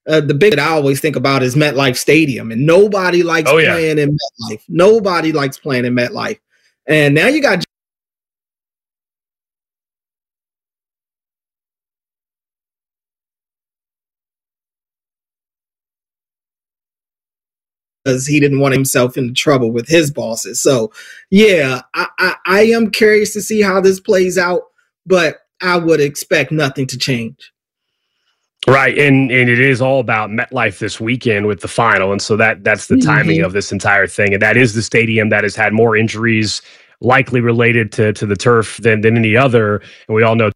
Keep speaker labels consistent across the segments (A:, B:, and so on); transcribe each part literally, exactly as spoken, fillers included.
A: Uh, the big that I always think about is MetLife Stadium, and nobody likes
B: oh, yeah.
A: playing in MetLife. Nobody likes playing in MetLife. And now you got because he didn't want himself into trouble with his bosses. So, yeah, I, I, I am curious to see how this plays out, but I would expect nothing to change.
B: Right, and and it is all about MetLife this weekend with the final, and so that that's the timing mm-hmm. of this entire thing, and that is the stadium that has had more injuries likely related to to the turf than than any other, and we all know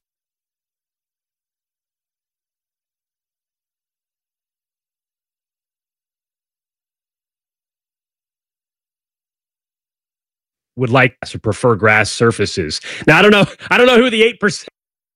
B: would like to prefer grass surfaces. Now I don't know, I don't know who the eight percent.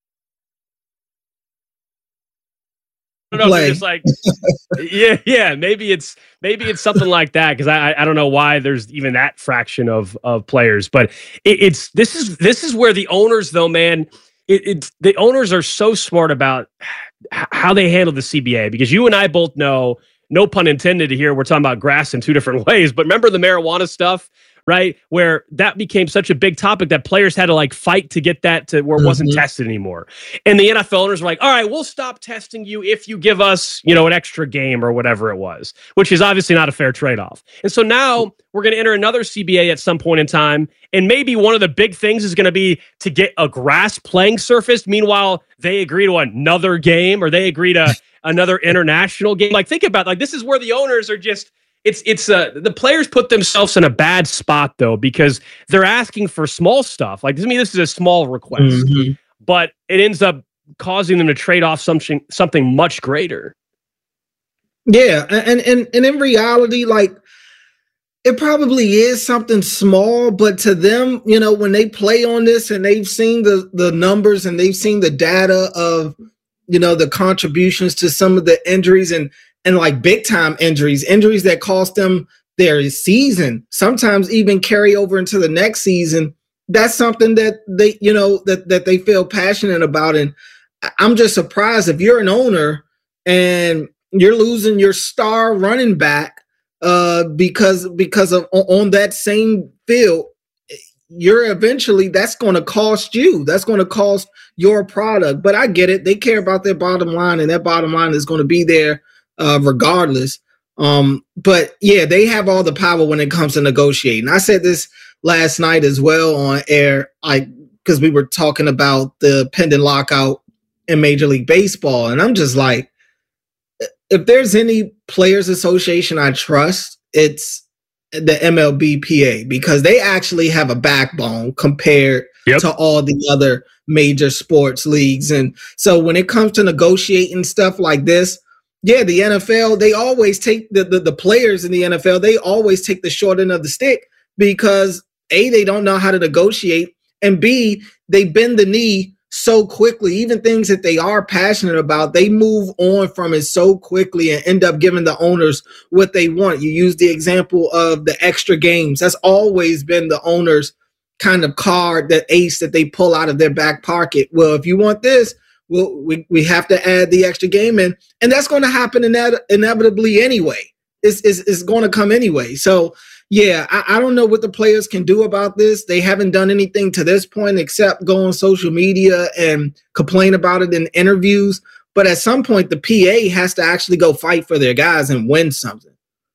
B: I don't know if it's like, yeah, yeah, maybe it's maybe it's something like that because I I don't know why there's even that fraction of of players, but it, it's this is this is where the owners though, man, it, it's the owners are so smart about how they handle the C B A because you and I both know, no pun intended here, we're talking about grass in two different ways, but remember the marijuana stuff? Right, where that became such a big topic that players had to like fight to get that to where it mm-hmm. wasn't tested anymore. And the N F L owners were like, all right, we'll stop testing you if you give us, you know, an extra game or whatever it was, which is obviously not a fair trade-off. And so now we're going to enter another C B A at some point in time. And maybe one of the big things is going to be to get a grass playing surface. Meanwhile, they agree to another game or they agree to another international game. Like, think about like this is where the owners are just It's it's uh, the players put themselves in a bad spot though because they're asking for small stuff. Like, I mean, this is a small request, mm-hmm. but it ends up causing them to trade off something something much greater.
A: Yeah, and and and in reality, like it probably is something small, but to them, you know, when they play on this and they've seen the the numbers and they've seen the data of, you know, the contributions to some of the injuries and. And like big time injuries, injuries that cost them their season, sometimes even carry over into the next season. That's something that they, you know, that, that they feel passionate about. And I'm just surprised if you're an owner and you're losing your star running back uh, because because of on that same field, you're eventually that's going to cost you. That's going to cost your product. But I get it. They care about their bottom line, and that bottom line is going to be there. Uh, regardless. Um, but yeah, they have all the power when it comes to negotiating. I said this last night as well on air, I because we were talking about the pending lockout in Major League Baseball. And I'm just like, if there's any players association I trust, it's the M L B P A because they actually have a backbone compared yep. to all the other major sports leagues. And so when it comes to negotiating stuff like this, yeah, the N F L, they always take the, the the players in the N F L, they always take the short end of the stick because A, they don't know how to negotiate, and B, they bend the knee so quickly. Even things that they are passionate about, they move on from it so quickly and end up giving the owners what they want. You use the example of the extra games. That's always been the owners' kind of card, that ace that they pull out of their back pocket. Well, if you want this, Well, we, we have to add the extra game in, and that's going to happen ine- inevitably anyway. It's, it's, it's going to come anyway. So, yeah, I, I don't know what the players can do about this. They haven't done anything to this point except go on social media and complain about it in interviews. But at some point, the P A has to actually go fight for their guys and win something.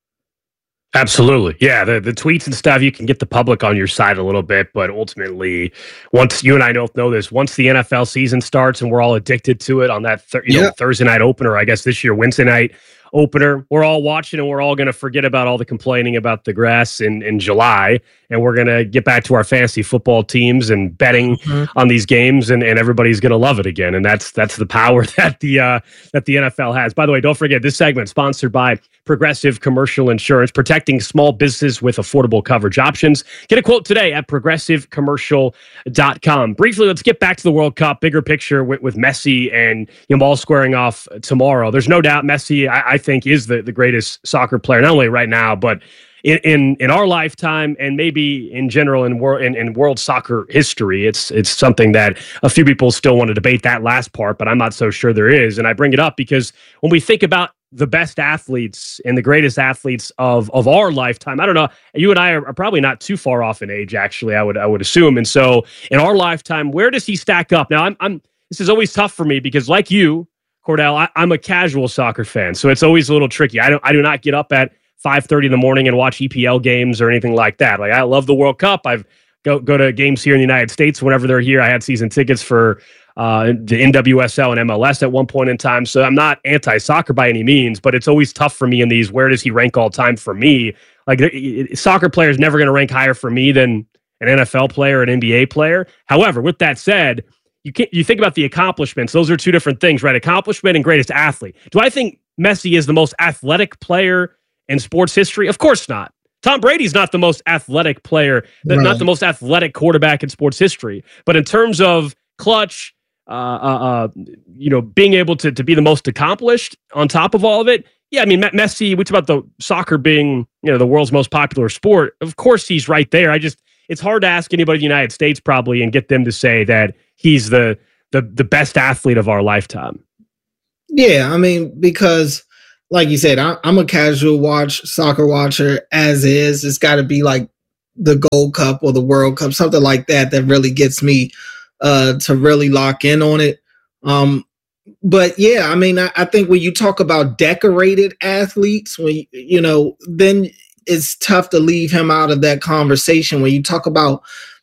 B: Absolutely. Yeah, the, the tweets and stuff, you can get the public on your side a little bit, but ultimately, once you and I both know this, once the N F L season starts and we're all addicted to it on that th- you yeah. know, Thursday night opener, I guess this year, Wednesday night opener, we're all watching and we're all going to forget about all the complaining about the grass in, in July, and we're going to get back to our fantasy football teams and betting mm-hmm. on these games, and, and everybody's going to love it again. And that's that's the power that the uh, that the N F L has. By the way, don't forget, this segment sponsored by Progressive Commercial Insurance, protecting small business with affordable coverage options. Get a quote today at progressive commercial dot com. Briefly, let's get back to the World Cup, bigger picture with, with Messi and you know, all squaring off tomorrow. There's no doubt Messi, I, I think, is the, the greatest soccer player, not only right now, but in, in, in our lifetime and maybe in general in, wor- in, in world soccer history. It's, it's something that a few people still want to debate that last part, but I'm not so sure there is. And I bring it up because when we think about the best athletes and the greatest athletes of of our lifetime. I don't know. You and I are, are probably not too far off in age, actually. I would I would assume. And so, in our lifetime, where does he stack up? Now, I'm I'm. This is always tough for me because, like you, Cordell, I, I'm a casual soccer fan, so it's always a little tricky. I don't. I do not get up at five thirty in the morning and watch E P L games or anything like that. Like, I love the World Cup. I've go go to games here in the United States whenever they're here. I had season tickets for uh, the N W S L and M L S at one point in time. So I'm not anti-soccer by any means, but it's always tough for me in these. Where does he rank all time for me? Like, it, it, soccer player is never going to rank higher for me than an N F L player, an N B A player. However, with that said, you can't, you think about the accomplishments. Those are two different things, right? Accomplishment and greatest athlete. Do I think Messi is the most athletic player in sports history? Of course not. Tom Brady's not the most athletic player, right. Not the most athletic quarterback in sports history. But in terms of clutch, uh, uh, uh, you know, being able to to be the most accomplished on top of all of it, yeah, I mean, Messi, we talk about the soccer being, you know, the world's most popular sport. Of course, he's right there. I just, it's hard to ask anybody in the United States probably and get them to say that he's the the the best athlete of our lifetime.
A: Yeah, I mean, because like you said, I, I'm a casual watch soccer watcher as is. It's got to be like the Gold Cup or the World Cup, something like that, that really gets me uh, to really lock in on it. Um, but yeah, I mean, I, I think when you talk about decorated athletes, when you, you know, then it's tough to leave him out of that conversation. When you talk about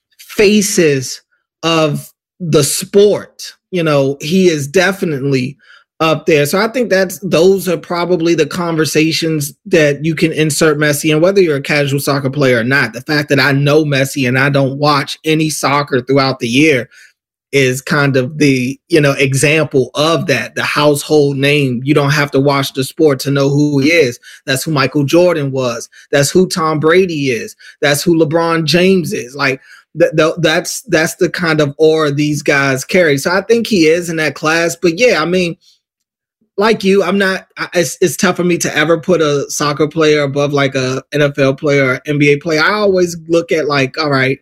A: faces of the sport, you know, he is definitely up there. So I think that's those are probably the conversations that you can insert Messi in, whether you're a casual soccer player or not. The fact that I know Messi and I don't watch any soccer throughout the year is kind of the, you know, example of that, the household name. You don't have to watch the sport to know who he is. That's who Michael Jordan was. That's who Tom Brady is. That's who LeBron James is. Like, th- th- that's that's the kind of aura these guys carry. So I think he is in that class. But yeah, I mean, like you, I'm not, it's, it's tough for me to ever put a soccer player above like a N F L player or N B A player. I always look at like, all right,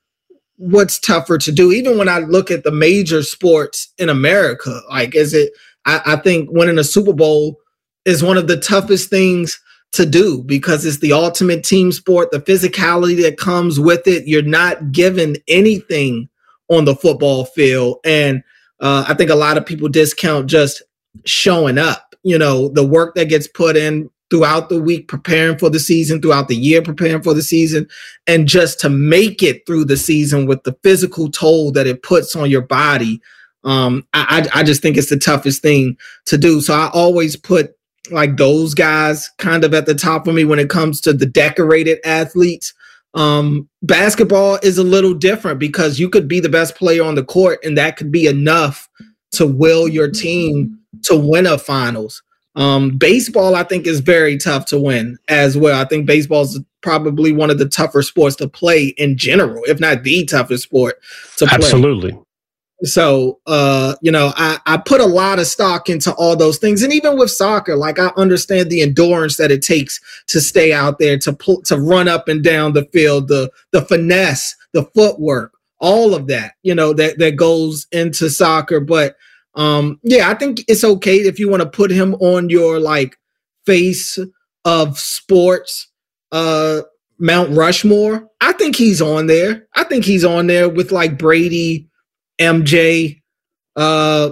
A: what's tougher to do? Even when I look at the major sports in America, like, is it, I, I think winning a Super Bowl is one of the toughest things to do because it's the ultimate team sport, the physicality that comes with it. You're not given anything on the football field. And uh, I think a lot of people discount just showing up, you know, the work that gets put in throughout the week, preparing for the season, throughout the year, preparing for the season, and just to make it through the season with the physical toll that it puts on your body. Um, I, I just think it's the toughest thing to do. So I always put like those guys kind of at the top for me when it comes to the decorated athletes. Um, basketball is a little different because you could be the best player on the court and that could be enough to will your team to win a finals. Um, baseball, I think, is very tough to win as well. I think baseball is probably one of the tougher sports to play in general, if not the toughest sport to play.
B: Absolutely.
A: So, uh, you know, I, I put a lot of stock into all those things. And even with soccer, like I understand the endurance that it takes to stay out there, to pull, to run up and down the field, the the finesse, the footwork, all of that, you know, that, that goes into soccer. But Um, yeah, I think it's okay if you want to put him on your like face of sports, uh, Mount Rushmore. I think he's on there. I think he's on there with like Brady, M J. Uh,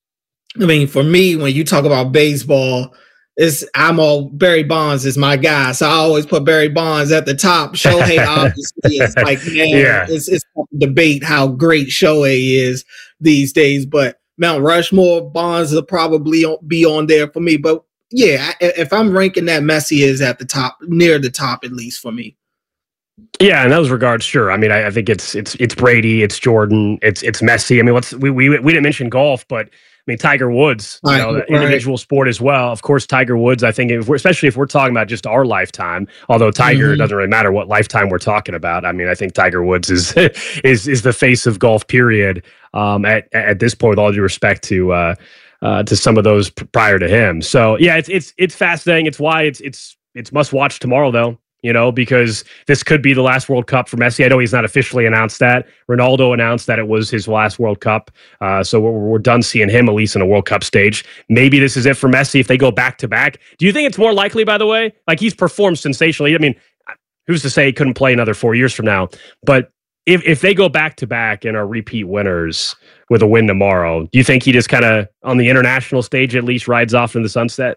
A: I mean, for me, when you talk about baseball, it's I'm all Barry Bonds is my guy, so I always put Barry Bonds at the top. Shohei obviously is like, man, yeah. it's it's debate how great Shohei is these days, but Mount Rushmore, Bonds will probably be on there for me. But yeah, if I'm ranking that, Messi is at the top, near the top, at least for me.
B: Yeah, in those regards, sure. I mean, I, I think it's it's it's Brady, it's Jordan, it's it's Messi. I mean, what's we we we didn't mention golf, but I mean Tiger Woods, you know, right, individual right. sport as well. Of course, Tiger Woods. I think, if we're, especially if we're talking about just our lifetime, although Tiger mm-hmm. doesn't really matter what lifetime we're talking about. I mean, I think Tiger Woods is is is the face of golf. Period. Um, at at this point, with all due respect to uh, uh, to some of those p- prior to him. So yeah, it's it's it's fascinating. It's why it's it's it's must watch tomorrow though. you know, because this could be the last World Cup for Messi. I know he's not officially announced that. Ronaldo announced that it was his last World Cup. Uh, so we're, we're done seeing him, at least in a World Cup stage. Maybe this is it for Messi if they go back to back. Do you think it's more likely, by the way? Like, he's performed sensationally. I mean, who's to say he couldn't play another four years from now? But if, if they go back to back and are repeat winners with a win tomorrow, do you think he just kind of, on the international stage at least, rides off in the sunset?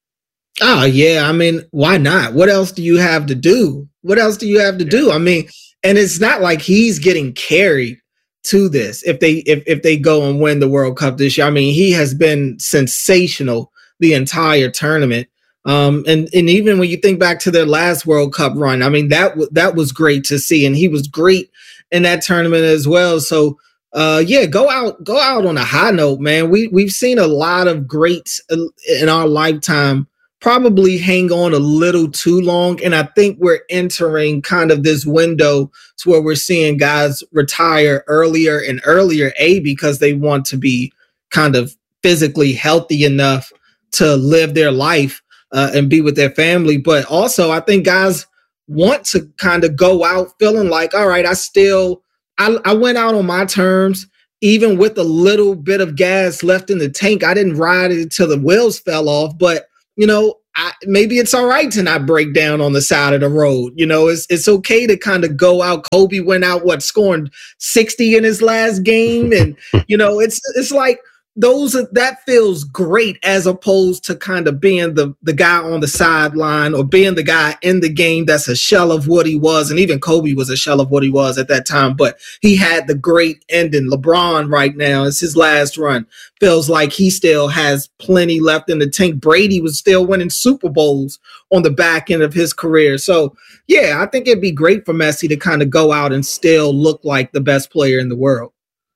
A: Oh, yeah. I mean, why not? What else do you have to do? What else do you have to do? I mean, and it's not like he's getting carried to this if they if, if they go and win the World Cup this year. I mean, he has been sensational the entire tournament. Um, and, and even when you think back to their last World Cup run, I mean, that, w- that was great to see. And he was great in that tournament as well. So, uh, yeah, go out, go out on a high note, man. We, we've seen a lot of greats in our lifetime probably hang on a little too long. And I think we're entering kind of this window to where we're seeing guys retire earlier and earlier, A, because they want to be kind of physically healthy enough to live their life uh, and be with their family. But also, I think guys want to kind of go out feeling like, all right, I still, I, I went out on my terms, even with a little bit of gas left in the tank. I didn't ride it until the wheels fell off, but you know, I, maybe it's all right to not break down on the side of the road. You know, it's it's okay to kind of go out. Kobe went out, what, scoring sixty in his last game. And, you know, it's it's like those that feels great as opposed to kind of being the, the guy on the sideline or being the guy in the game that's a shell of what he was. And even Kobe was a shell of what he was at that time. But he had the great ending. LeBron right now, it's his last run. Feels like he still has plenty left in the tank. Brady was still winning Super Bowls on the back end of his career. So, yeah, I think it'd be great for Messi to kind of go out and still look like the best player in the world.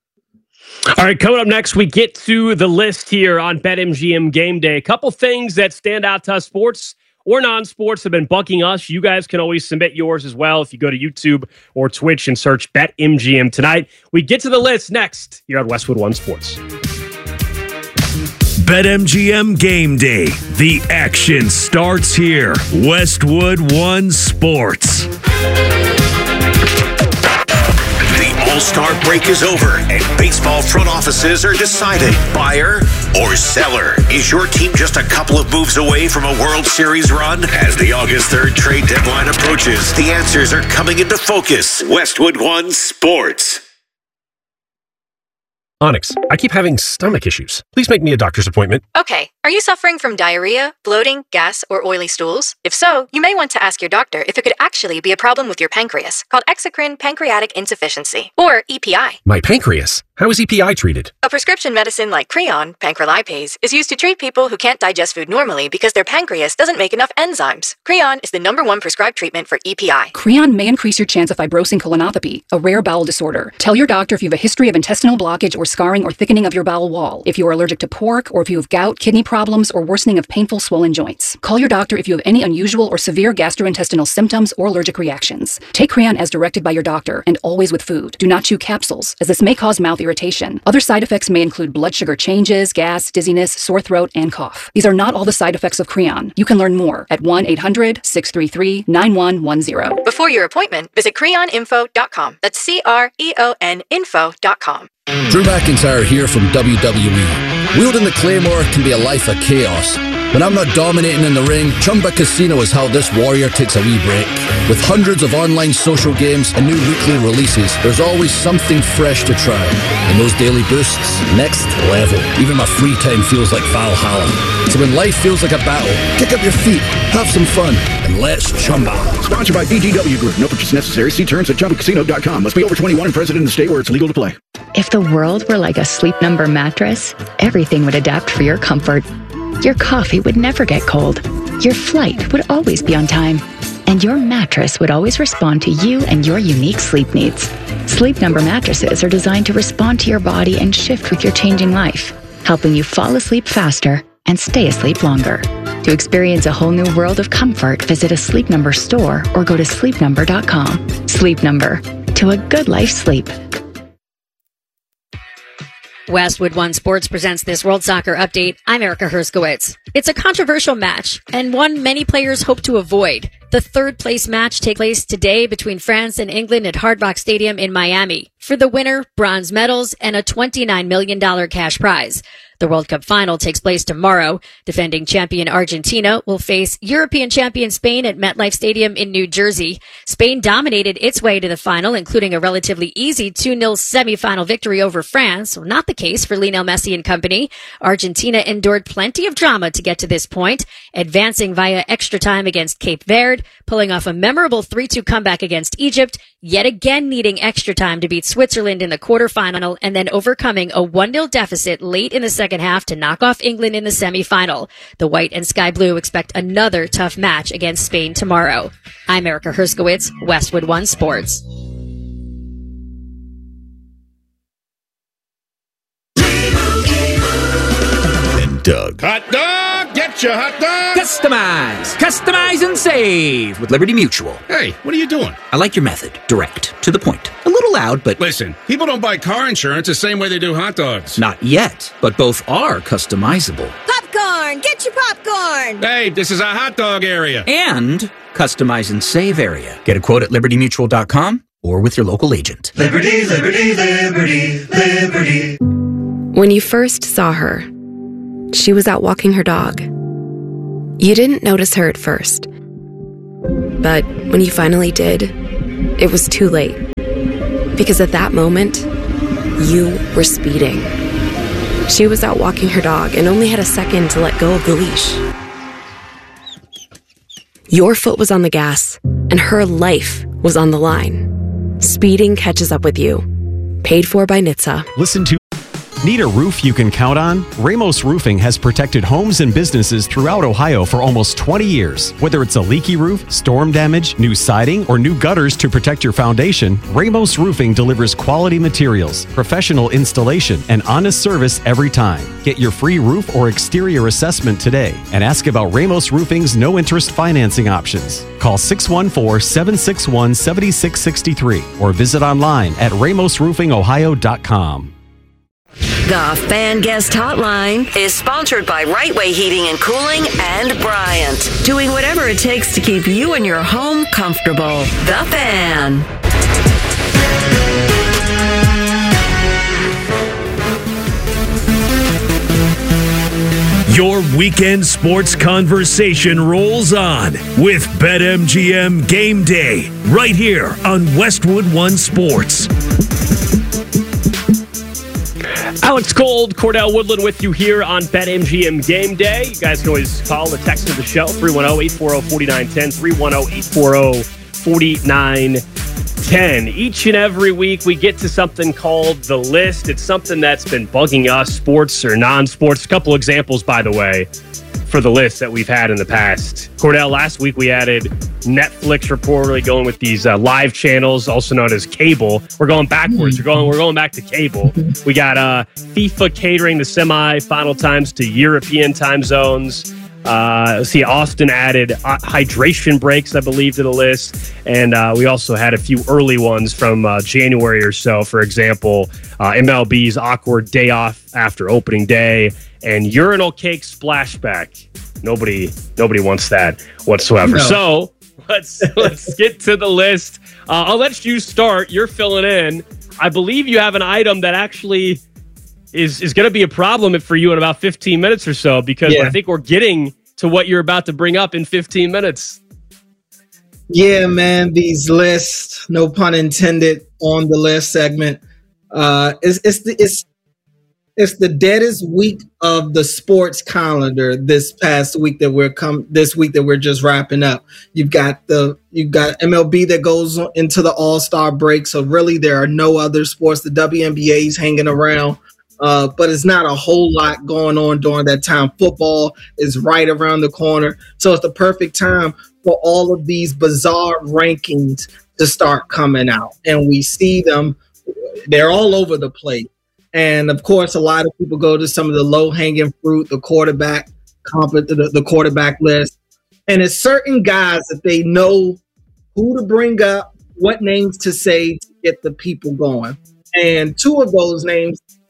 B: All right, coming up next, we get to the list here on BetMGM Game Day. A couple things that stand out to us, sports or non-sports, have been bucking us. You guys can always submit yours as well if you go to YouTube or Twitch and search BetMGM tonight. We get to the list next here on Westwood One Sports.
C: BetMGM Game Day. The action starts here. Westwood One Sports.
D: All-Star break is over, and baseball front offices are deciding buyer or seller. Is your team just a couple of moves away from a World Series run? As the August third trade deadline approaches, the answers are coming into focus. Westwood One Sports.
E: Onyx, I keep having stomach issues. Please make me a doctor's appointment.
F: Okay, are you suffering from diarrhea, bloating, gas, or oily stools? If so, you may want to ask your doctor if it could actually be a problem with your pancreas, called exocrine pancreatic insufficiency, or E P I.
E: My pancreas? How is E P I treated?
F: A prescription medicine like Creon, pancrelipase, is used to treat people who can't digest food normally because their pancreas doesn't make enough enzymes. Creon is the number one prescribed treatment for E P I.
G: Creon may increase your chance of fibrosing colonopathy, a rare bowel disorder. Tell your doctor if you have a history of intestinal blockage or scarring or thickening of your bowel wall, if you are allergic to pork, or if you have gout, kidney problems, or worsening of painful swollen joints. Call your doctor if you have any unusual or severe gastrointestinal symptoms or allergic reactions. Take Creon as directed by your doctor, and always with food. Do not chew capsules, as this may cause mouth irritation. Other side effects may include blood sugar changes, gas, dizziness, sore throat, and cough. These are not all the side effects of Creon. You can learn more at one eight hundred, six three three, nine one one zero.
F: Before your appointment, visit creon info dot com. That's C R E O N info dot com.
H: Drew McIntyre here from W W E. Wielding the Claymore can be a life of chaos. When I'm not dominating in the ring, Chumba Casino is how this warrior takes a wee break. With hundreds of online social games and new weekly releases, there's always something fresh to try. And those daily boosts, next level. Even my free time feels like Valhalla. So when life feels like a battle, kick up your feet, have some fun, and let's chumba.
I: Sponsored by B G W Group. No purchase necessary. See terms at chumba casino dot com. Must be over twenty-one and present in the state where it's legal to play.
J: If the world were like a Sleep Number mattress, everything would adapt for your comfort. Your coffee would never get cold. Your flight would always be on time. And your mattress would always respond to you and your unique sleep needs. Sleep Number mattresses are designed to respond to your body and shift with your changing life, helping you fall asleep faster and stay asleep longer. To experience a whole new world of comfort, visit a Sleep Number store or go to sleep number dot com. Sleep Number. To a good life sleep.
K: Westwood One Sports presents this World Soccer Update. I'm Erica Herskowitz. It's a controversial match, and one many players hope to avoid. The third place match takes place today between France and England at Hard Rock Stadium in Miami. For the winner, bronze medals and a twenty-nine million dollars cash prize. The World Cup final takes place tomorrow. Defending champion Argentina will face European champion Spain at MetLife Stadium in New Jersey. Spain dominated its way to the final, including a relatively easy two nil semifinal victory over France. Well, not the case for Lionel Messi and company. Argentina endured plenty of drama to get to this point, advancing via extra time against Cape Verde, pulling off a memorable three two comeback against Egypt, yet again needing extra time to beat Switzerland in the quarterfinal, and then overcoming a one nil deficit late in the second half to knock off England in the semifinal. The white and sky blue expect another tough match against Spain tomorrow. I'm Erica Herskowitz, Westwood One Sports.
C: And Doug.
I: Hot dog! Get your hot dog!
L: Customize! Customize and save with Liberty Mutual.
I: Hey, what are you doing?
L: I like your method. Direct. To the point. A little loud, but...
I: Listen, people don't buy car insurance the same way they do hot dogs.
L: Not yet, but both are customizable.
M: Popcorn! Get your popcorn!
I: Hey, this is a hot dog area.
L: And customize and save area. Get a quote at liberty mutual dot com or with your local agent.
N: Liberty, liberty, liberty, liberty.
O: When you first saw her, she was out walking her dog. You didn't notice her at first. But when you finally did, it was too late. Because at that moment, you were speeding. She was out walking her dog and only had a second to let go of the leash. Your foot was on the gas, and her life was on the line. Speeding catches up with you. Paid for by N H T S A.
P: Listen to Need a roof you can count on? Ramos Roofing has protected homes and businesses throughout Ohio for almost twenty years. Whether it's a leaky roof, storm damage, new siding, or new gutters to protect your foundation, Ramos Roofing delivers quality materials, professional installation, and honest service every time. Get your free roof or exterior assessment today and ask about Ramos Roofing's no-interest financing options. Call six one four, seven six one, seven six six three or visit online at ramos roofing ohio dot com.
Q: The Fan Guest Hotline is sponsored by Right Way Heating and Cooling and Bryant, doing whatever it takes to keep you and your home comfortable. The Fan.
C: Your weekend sports conversation rolls on with BetMGM Game Day right here on Westwood One Sports.
B: Alex Gold, Cordell Woodland with you here on BetMGM Game Day. You guys can always call or text to the show, three one zero, eight four zero, four nine one zero, three one zero, eight four zero, four nine one zero. Each and every week, we get to something called The List. It's something that's been bugging us, sports or non-sports. A couple examples, by the way, for the list that we've had in the past. Cordell, last week we added Netflix reportedly going with these uh, live channels, also known as cable. We're going backwards. We're going. We're going back to cable. We got uh, FIFA catering the semi-final times to European time zones. Uh, let's see, Austin added uh, hydration breaks, I believe, to the list. And uh, we also had a few early ones from uh, January or so. For example, uh, M L B's awkward day off after opening day and urinal cake splashback. Nobody nobody wants that whatsoever. No. So let's let's get to the list. Uh, I'll let you start. You're filling in. I believe you have an item that actually is is going to be a problem for you in about fifteen minutes or so, because yeah. I think we're getting to what you're about to bring up in fifteen minutes.
A: Yeah, man, these lists, no pun intended on the list segment. Uh, it's, it's, the, it's, it's the deadest week of the sports calendar this past week that we're come this week that we're just wrapping up. You've got the you've got M L B that goes into the All-Star break. So really there are no other sports. The W N B A is hanging around. Uh, but it's not a whole lot going on during that time. Football is right around the corner. So it's the perfect time for all of these bizarre rankings to start coming out. And we see them. They're all over the place. And, of course, a lot of people go to some of the low-hanging fruit, the quarterback comp- the, the quarterback list. And it's certain guys that they know who to bring up, what names to say to get the people going. And two of those names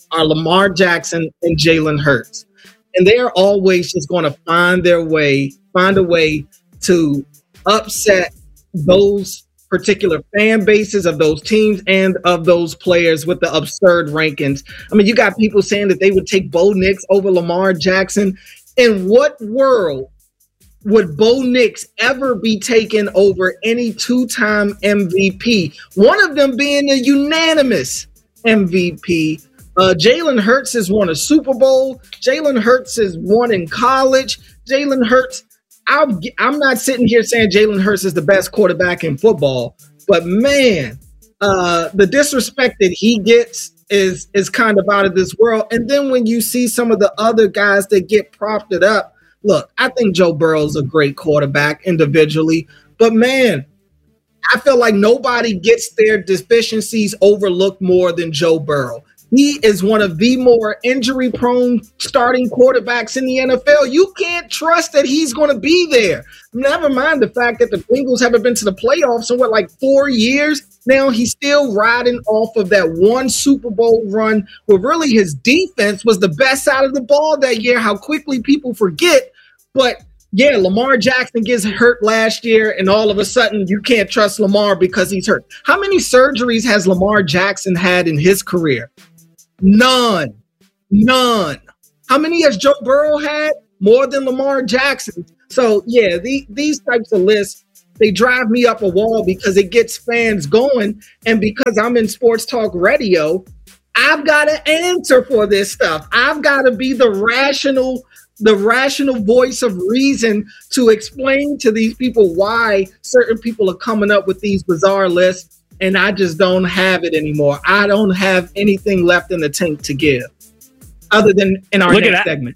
A: are Lamar Jackson and Jalen Hurts. And they are always just going to find their way, find a way to upset those particular fan bases of those teams and of those players with the absurd rankings. I mean, you got people saying that they would take Bo Nix over Lamar Jackson. In what world would Bo Nix ever be taken over any two-time M V P? One of them being a unanimous M V P. Uh, Jalen Hurts has won a Super Bowl. Jalen Hurts has won in college. Jalen Hurts, I'll, I'm not sitting here saying Jalen Hurts is the best quarterback in football, but man, uh, the disrespect that he gets is is kind of out of this world. And then when you see some of the other guys that get propped up, look, I think Joe Burrow's a great quarterback individually, but man, I feel like nobody gets their deficiencies overlooked more than Joe Burrow. He is one of the more injury-prone starting quarterbacks in the N F L. You can't trust that he's going to be there. Never mind the fact that the Bengals haven't been to the playoffs in, what, like four years? Now he's still riding off of that one Super Bowl run where really his defense was the best side of the ball that year. How quickly people forget. But, yeah, Lamar Jackson gets hurt last year, and all of a sudden you can't trust Lamar because he's hurt. How many surgeries has Lamar Jackson had in his career? None. None. How many has Joe Burrow had? More than Lamar Jackson. So, yeah, the, these types of lists, they drive me up a wall because it gets fans going. And because I'm in sports talk radio, I've got to answer for this stuff. I've got to be the rational, the rational voice of reason to explain to these people why certain people are coming up with these bizarre lists. And I just don't have it anymore. I don't have anything left in the tank to give other than in our Look next segment.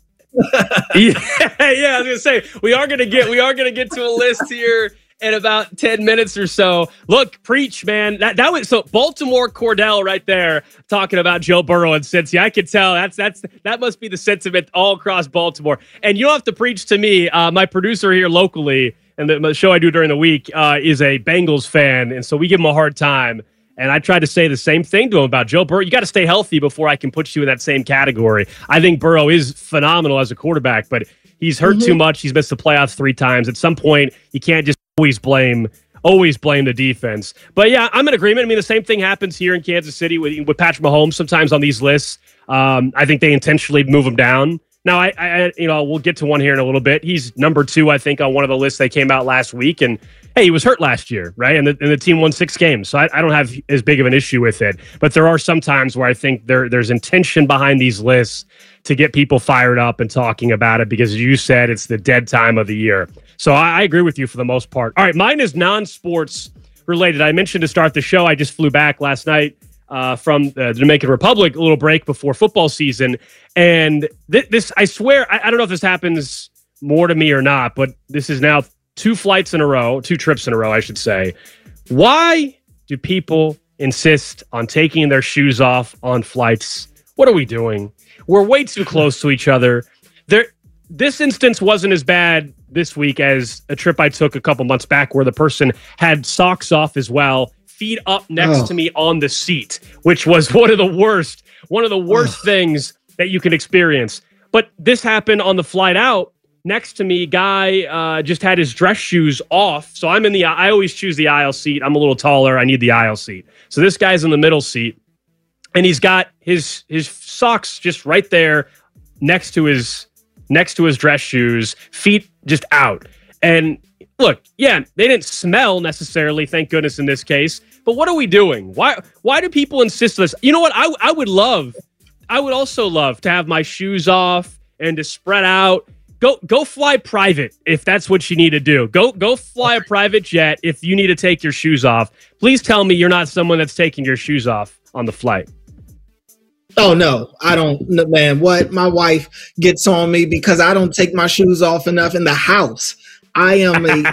B: yeah, yeah, I was gonna say we are gonna get we are gonna get to a list here in about ten minutes or so. Look, preach, man. That that was so Baltimore Cordell right there talking about Joe Burrow and Cincy. I could tell that's that's that must be the sentiment all across Baltimore. And you don't have to preach to me. Uh, my producer here locally, and the, the show I do during the week uh, is a Bengals fan, and so we give him a hard time. And I tried to say the same thing to him about Joe Burrow. You got to stay healthy before I can put you in that same category. I think Burrow is phenomenal as a quarterback, but he's hurt mm-hmm. too much. He's missed the playoffs three times. At some point, you can't just always blame always blame the defense. But yeah, I'm in agreement. I mean, the same thing happens here in Kansas City with, with Patrick Mahomes. Sometimes on these lists, um, I think they intentionally move him down. Now, I, I, you know, we'll get to one here in a little bit. He's number two, I think, on one of the lists that came out last week. And hey, he was hurt last year, right? And the, and the team won six games, so I, I don't have as big of an issue with it. But there are some times where I think there there's intention behind these lists to get people fired up and talking about it because, as you said, it's the dead time of the year. So I, I agree with you for the most part. All right, mine is non-sports related. I mentioned to start the show, I just flew back last night Uh, from the Dominican Republic, a little break before football season. And th- this, I swear, I, I don't know if this happens more to me or not, but this is now two flights in a row, two trips in a row, I should say. Why do people insist on taking their shoes off on flights? What are we doing? We're way too close to each other. There, this instance wasn't as bad this week as a trip I took a couple months back where the person had socks off as well, feet up next oh. to me on the seat, which was one of the worst, one of the worst oh. things that you can experience. But this happened on the flight out. Next to me, guy uh, just had his dress shoes off. So I'm in the, I always choose the aisle seat. I'm a little taller. I need the aisle seat. So this guy's in the middle seat and he's got his, his socks just right there next to his, next to his dress shoes, feet just out. And look, yeah, they didn't smell necessarily, thank goodness in this case. But what are we doing? Why why do people insist on this? You know what? I I would love, I would also love to have my shoes off and to spread out. Go go fly private if that's what you need to do. Go go fly a private jet if you need to take your shoes off. Please tell me you're not someone that's taking your shoes off on the flight.
A: Oh, no, I don't, man. What? My wife gets on me because I don't take my shoes off enough in the house. I am a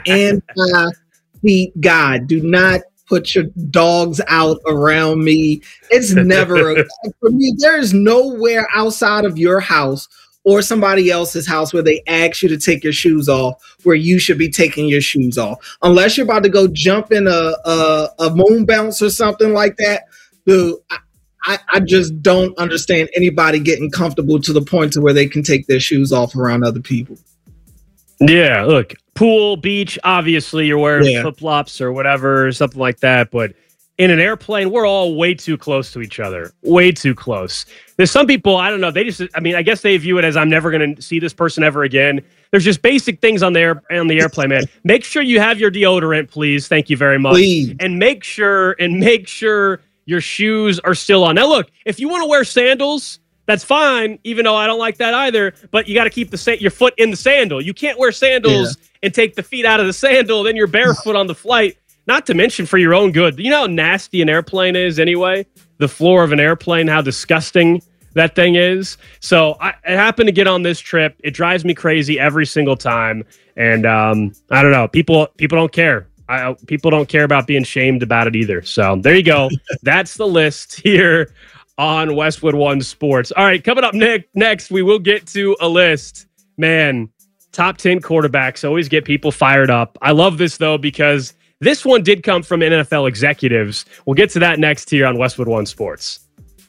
A: anti-feet guy. Do not put your dogs out around me. It's never, a, for me, there is nowhere outside of your house or somebody else's house where they ask you to take your shoes off, where you should be taking your shoes off. Unless you're about to go jump in a, a, a moon bounce or something like that. Dude, I, I, I just don't understand anybody getting comfortable to the point to where they can take their shoes off around other people.
B: Yeah, look, pool, beach, obviously you're wearing
A: Yeah.
B: flip-flops or whatever, something like that, but in an airplane, we're all way too close to each other. Way too close. There's some people, I don't know, they just, I mean, I guess they view it as I'm never going to see this person ever again. There's just basic things on the, air, on the airplane, man. Make sure you have your deodorant, please. Thank you very much.
A: Please.
B: And make sure, and make sure your shoes are still on. Now, look, if you want to wear sandals, that's fine, even though I don't like that either, but you got to keep the sa- your foot in the sandal. You can't wear sandals yeah. and take the feet out of the sandal, then you're barefoot on the flight. Not to mention for your own good. You know how nasty an airplane is anyway? The floor of an airplane, how disgusting that thing is. So I, I happened to get on this trip. It drives me crazy every single time. And um, I don't know. People people don't care. I, people don't care about being shamed about it either. So there you go. That's the list here on Westwood One Sports. All right, coming up ne- next, we will get to a list. Man, top ten quarterbacks always get people fired up. I love this, though, because this one did come from N F L executives. We'll get to that next here on Westwood One Sports.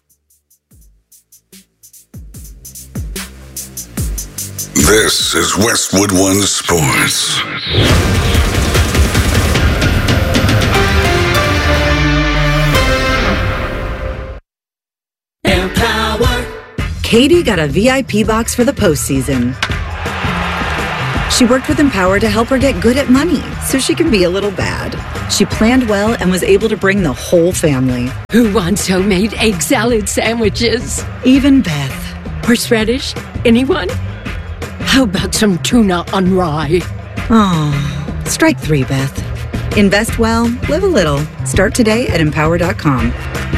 D: This is Westwood One Sports.
R: Katie got a V I P box for the postseason. She worked with Empower to help her get good at money so she can be a little bad. She planned well and was able to bring the whole family.
S: Who wants homemade egg salad sandwiches?
R: Even Beth.
S: Horseradish? Anyone? How about some tuna on rye?
R: Oh, strike three, Beth. Invest well, live a little. Start today at empower dot com.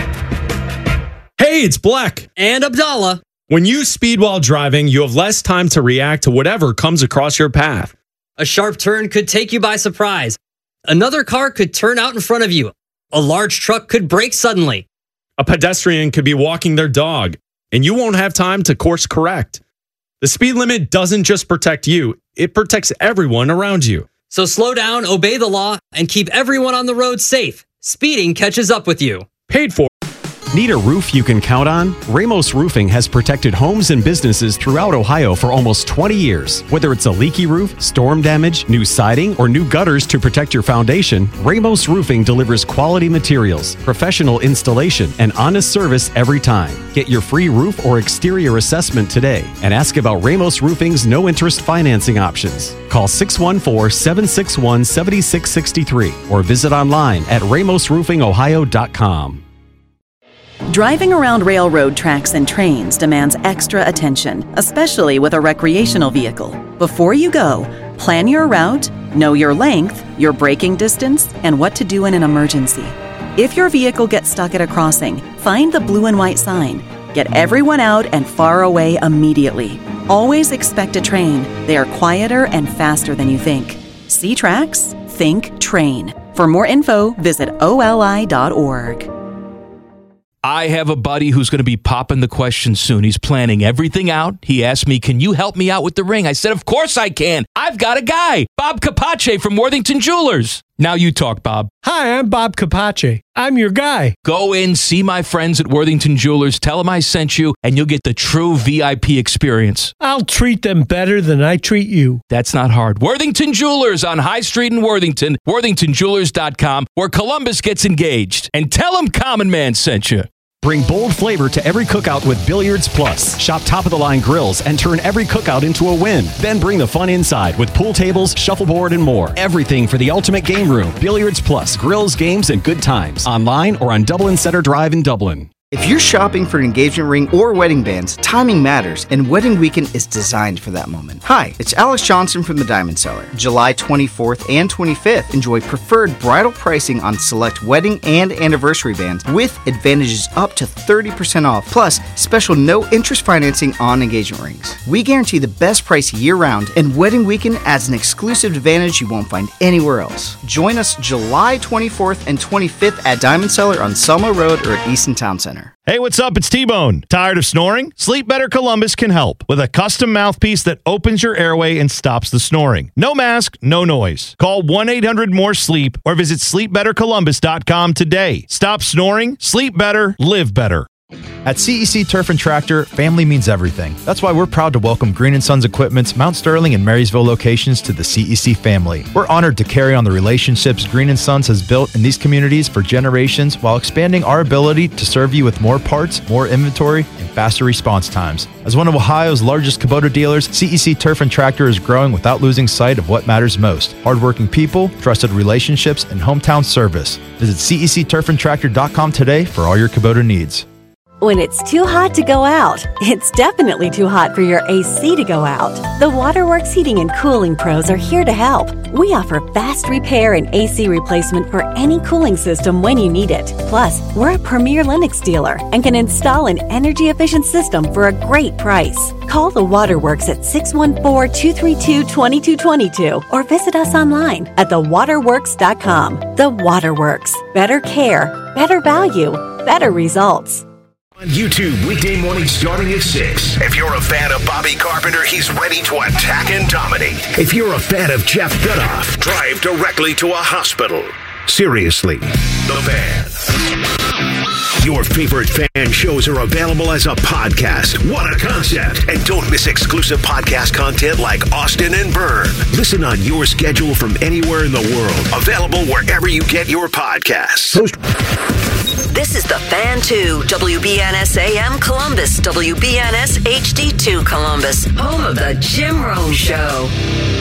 T: Hey, it's Black.
U: And Abdallah.
T: When you speed while driving, you have less time to react to whatever comes across your path.
U: A sharp turn could take you by surprise. Another car could turn out in front of you. A large truck could brake suddenly.
T: A pedestrian could be walking their dog, and you won't have time to course correct. The speed limit doesn't just protect you, it protects everyone around you.
U: So slow down, obey the law, and keep everyone on the road safe. Speeding catches up with you.
T: Paid for.
P: Need a roof you can count on? Ramos Roofing has protected homes and businesses throughout Ohio for almost twenty years. Whether it's a leaky roof, storm damage, new siding, or new gutters to protect your foundation, Ramos Roofing delivers quality materials, professional installation, and honest service every time. Get your free roof or exterior assessment today and ask about Ramos Roofing's no-interest financing options. Call six one four, seven six one, seven six six three or visit online at ramos roofing ohio dot com.
V: Driving around railroad tracks and trains demands extra attention, especially with a recreational vehicle. Before you go, plan your route, know your length, your braking distance, and what to do in an emergency. If your vehicle gets stuck at a crossing, find the blue and white sign. Get everyone out and far away immediately. Always expect a train. They are quieter and faster than you think. See tracks? Think train. For more info, visit O L I dot org.
W: I have a buddy who's going to be popping the question soon. He's planning everything out. He asked me, can you help me out with the ring? I said, of course I can. I've got a guy, Bob Capace from Worthington Jewelers. Now you talk, Bob.
X: Hi, I'm Bob Capace. I'm your guy.
W: Go in, see my friends at Worthington Jewelers, tell them I sent you, and you'll get the true V I P experience.
X: I'll treat them better than I treat you.
W: That's not hard. Worthington Jewelers on High Street in Worthington, worthington jewelers dot com, where Columbus gets engaged. And tell them Common Man sent you.
P: Bring bold flavor to every cookout with Billiards Plus. Shop top-of-the-line grills and turn every cookout into a win. Then bring the fun inside with pool tables, shuffleboard, and more. Everything for the ultimate game room. Billiards Plus. Grills, games, and good times. Online or on Dublin Center Drive in Dublin.
Y: If you're shopping for an engagement ring or wedding bands, timing matters, and Wedding Weekend is designed for that moment. Hi, it's Alex Johnson from the Diamond Cellar. July twenty-fourth and twenty-fifth, enjoy preferred bridal pricing on select wedding and anniversary bands with advantages up to thirty percent off, plus special no-interest financing on engagement rings. We guarantee the best price year-round, and Wedding Weekend adds an exclusive advantage you won't find anywhere else. Join us July twenty-fourth and twenty-fifth at Diamond Cellar on Selma Road or at Easton Town Center.
Z: Hey, what's up? It's T-Bone. Tired of snoring? Sleep Better Columbus can help with a custom mouthpiece that opens your airway and stops the snoring. No mask, no noise. Call one eight hundred more sleep or visit sleep better columbus dot com today. Stop snoring, sleep better, live better.
E: At C E C Turf and Tractor, family means everything. That's why we're proud to welcome Green and Sons Equipment's Mount Sterling and Marysville locations to the C E C family. We're honored to carry on the relationships Green and Sons has built in these communities for generations while expanding our ability to serve you with more parts, more inventory, and faster response times. As one of Ohio's largest Kubota dealers, C E C Turf and Tractor is growing without losing sight of what matters most: hardworking people, trusted relationships, and hometown service. Visit C E C turf and tractor dot com today for all your Kubota needs.
V: When it's too hot to go out, it's definitely too hot for your A C to go out. The Waterworks Heating and Cooling Pros are here to help. We offer fast repair and A C replacement for any cooling system when you need it. Plus, we're a premier Lennox dealer and can install an energy-efficient system for a great price. Call the Waterworks at six one four, two three two, two two two two or visit us online at the waterworks dot com. The Waterworks. Better care, better value, better results.
D: On YouTube, weekday mornings starting at six. If you're a fan of Bobby Carpenter, he's ready to attack and dominate. If you're a fan of Jeff Goodoff, drive directly to a hospital. Seriously, The Fan. Your favorite fan shows are available as a podcast. What a concept. And don't miss exclusive podcast content like Austin and Byrne. Listen on your schedule from anywhere in the world. Available wherever you get your podcasts.
Q: This is The Fan two, W B N S A M Columbus, W B N S H D two Columbus, home of the Jim Rome Show.